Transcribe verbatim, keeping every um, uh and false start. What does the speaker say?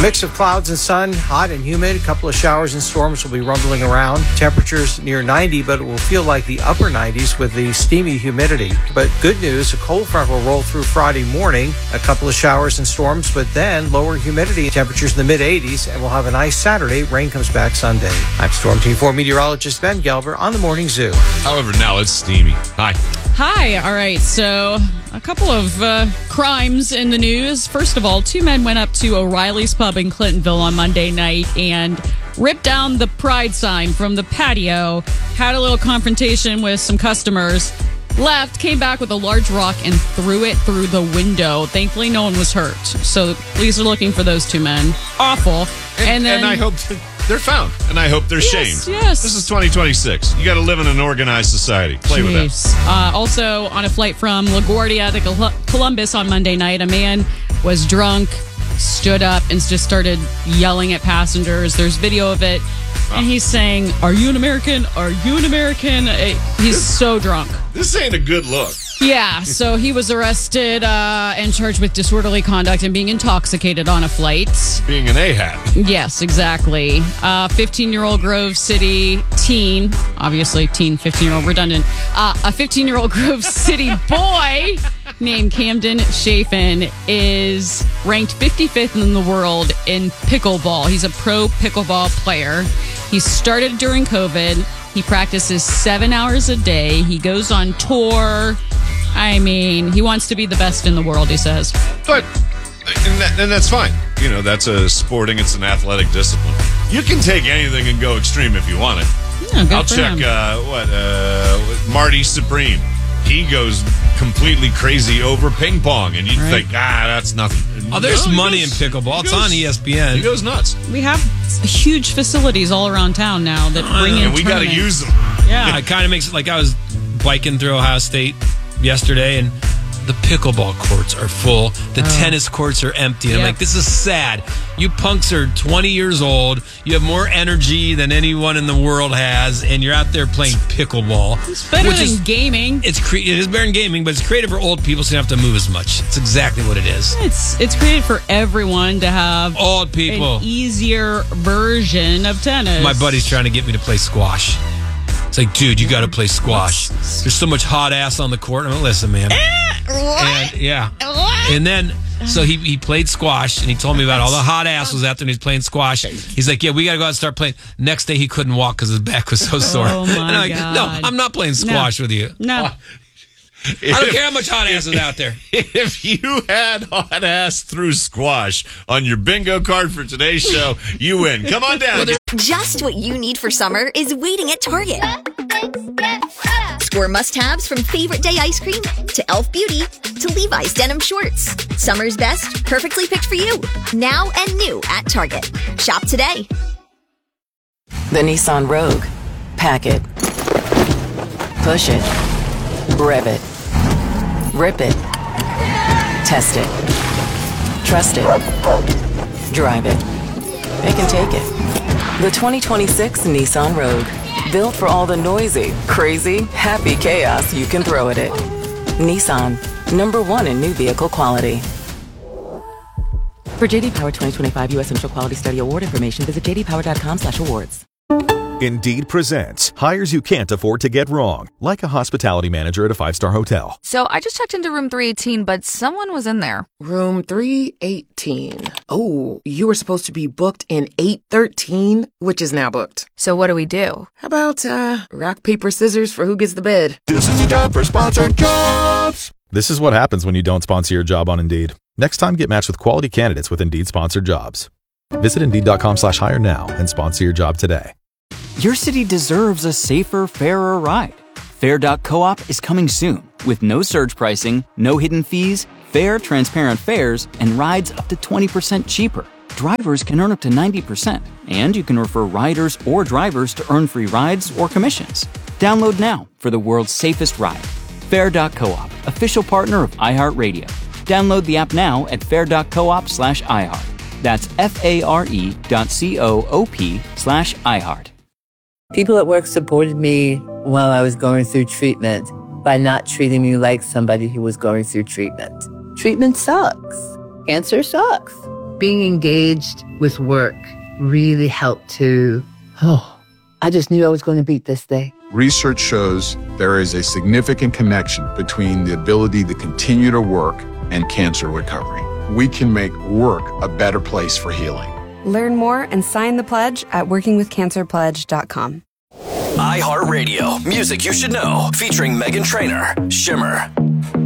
Mix of clouds and sun, hot and humid. A couple of showers and storms will be rumbling around. Temperatures near ninety, but it will feel like the upper nineties with the steamy humidity. But good news, a cold front will roll through Friday morning. A couple of showers and storms, but then lower humidity. Temperatures in the mid eighties, and we'll have a nice Saturday. Rain comes back Sunday. I'm Storm Team four meteorologist Ben Gelber on the Morning Zoo. However, now it's steamy. Hi. Hi. All right. So a couple of uh, crimes in the news. First of all, two men went up to O'Reilly's Pub in Clintonville on Monday night and ripped down the pride sign from the patio, had a little confrontation with some customers, left, came back with a large rock and threw it through the window. Thankfully, no one was hurt. So police are looking for those two men. Awful. And, and then and I hope they're found. And I hope they're yes, shamed. Yes. This is twenty twenty-six. You got to live in an organized society. Play Jeez. with that. Uh, also, on a flight from LaGuardia to Col- Columbus on Monday night, a man was drunk, stood up, and just started yelling at passengers. There's video of it. And he's saying, "Are you an American? Are you an American?" He's so drunk. This ain't a good look. Yeah, so he was arrested uh, and charged with disorderly conduct and being intoxicated on a flight. Being an A-hat. Yes, exactly. Uh, fifteen-year-old Grove City teen, obviously teen, fifteen-year-old, redundant. Uh, a fifteen-year-old Grove City boy named Camden Chafin is ranked fifty-fifth in the world in pickleball. He's a pro pickleball player. He started during COVID. He practices seven hours a day. He goes on tour. I mean, he wants to be the best in the world, he says. But, and, that, and that's fine. You know, that's a sporting, it's an athletic discipline. You can take anything and go extreme if you want it. Yeah, good I'll for check, him. uh, what, uh, Marty Supreme. He goes completely crazy over ping pong, and you'd Right. think, ah, that's nothing. Oh, there's No, he money goes- in pickleball. he It's goes- on E S P N. He goes nuts. We have huge facilities all around town now that bring in And we got to tournaments. use them. Yeah. It kind of makes it like I was biking through Ohio State yesterday, and the pickleball courts are full. The Oh. tennis courts are empty. And I'm Yeah. like, this is sad. You punks are twenty years old. You have more energy than anyone in the world has, and you're out there playing pickleball. It's better which than is, gaming. It's cre- it is better than gaming, but it's created for old people, so you don't have to move as much. It's exactly what it is. It's it's created for everyone to have Old people. an easier version of tennis. My buddy's trying to get me to play squash. It's like, dude, you got to play squash. There's so much hot ass on the court. I'm like, listen, man. And, yeah. And then, so he, he played squash, and he told me about all the hot ass was out there, and he's playing squash. He's like, yeah, we got to go out and start playing. Next day, he couldn't walk because his back was so sore. Oh, my and I'm like, God. no, I'm not playing squash with you. No. I don't care how much hot ass is out there. If you had hot ass through squash on your bingo card for today's show, you win. Come on down. Just what you need for summer is waiting at Target. Score must-haves from Favorite Day ice cream to e l f Beauty to Levi's denim shorts. Summer's best, perfectly picked for you. Now and new at Target. Shop today. The Nissan Rogue. Pack it. Push it. Rev it. Rip it. Test it. Trust it. Drive it. It can take it. The twenty twenty-six Nissan Rogue. Built for all the noisy, crazy, happy chaos you can throw at it. Nissan. Number one in new vehicle quality. For J D Power twenty twenty-five U S Initial Quality Study Award information, visit j d power dot com slash awards. Indeed presents hires you can't afford to get wrong, like a hospitality manager at a five-star hotel. So I just checked into room three eighteen, but someone was in there. Room three eighteen. Oh, you were supposed to be booked in eight thirteen, which is now booked. So what do we do? How about, uh, rock, paper, scissors for who gets the bed? This is the job for sponsored jobs. This is what happens when you don't sponsor your job on Indeed. Next time, get matched with quality candidates with Indeed sponsored jobs. Visit Indeed.com slash hire now and sponsor your job today. Your city deserves a safer, fairer ride. Fair dot coop is coming soon with no surge pricing, no hidden fees, fair, transparent fares, and rides up to twenty percent cheaper. Drivers can earn up to ninety percent, and you can refer riders or drivers to earn free rides or commissions. Download now for the world's safest ride. Fair dot coop, official partner of iHeartRadio. Download the app now at fair dot coop slash iHeart. That's F-A-R-E dot C-O-O-P slash iHeart. People at work supported me while I was going through treatment by not treating me like somebody who was going through treatment. Treatment sucks. Cancer sucks. being engaged with work really helped to, oh, I just knew I was going to beat this day. Research shows there is a significant connection between the ability to continue to work and cancer recovery. We can make work a better place for healing. Learn more and sign the pledge at working with cancer pledge dot com. iHeartRadio, music you should know, featuring Meghan Trainor, Shimmer.